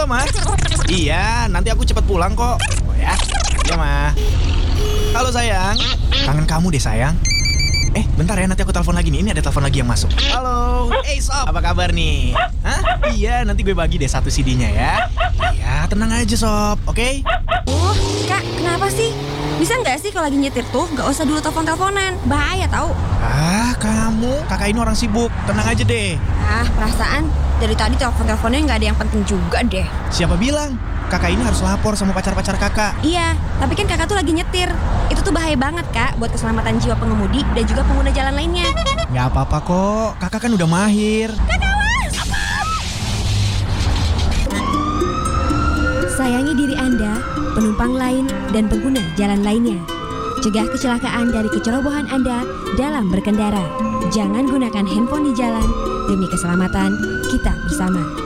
Halo, Ma. Iya, nanti aku cepat pulang kok. Oh ya? Iya, Ma. Halo, sayang. Kangen kamu deh, sayang. Bentar ya, nanti aku telepon lagi nih. Ini ada telepon lagi yang masuk. Halo. Sob. Apa kabar nih? Hah? Iya, nanti gue bagi deh satu CD-nya ya. Iya, tenang aja, Sob. Oke? Kak, kenapa sih? Bisa nggak sih kalau lagi nyetir tuh nggak usah dulu telepon-teleponan? Bahaya tahu. Kamu. Kakak ini orang sibuk. Tenang aja deh. Perasaan dari tadi telepon-teleponnya nggak ada yang penting juga deh. Siapa bilang? Kakak ini harus lapor sama pacar-pacar kakak. Iya, tapi kan kakak tuh lagi nyetir. Itu tuh bahaya banget, Kak, buat keselamatan jiwa pengemudi dan juga pengguna jalan lainnya. Nggak apa-apa kok. Kakak kan udah mahir. Sayangi diri Anda, penumpang lain, dan pengguna jalan lainnya. Cegah kecelakaan dari kecerobohan Anda dalam berkendara. Jangan gunakan handphone di jalan. Demi keselamatan kita bersama.